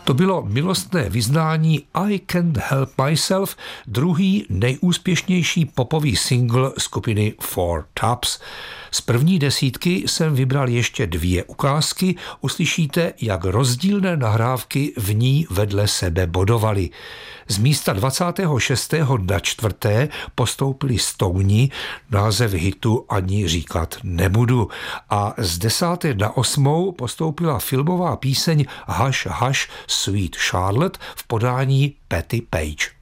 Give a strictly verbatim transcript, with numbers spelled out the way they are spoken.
To bylo milostné vyznání I Can't Help Myself, druhý nejúspěšnější popový single skupiny Four Tops. Z první desítky jsem vybral ještě dvě ukázky, uslyšíte, jak rozdílné nahrávky v ní vedle sebe bodovaly. Z místa dvacátého šestého na čtvrté postoupili Stouni, název hitu ani říkat nebudu. A z desáté na osmou postoupila filmová píseň Hush Hush Sweet Charlotte v podání Patti Page.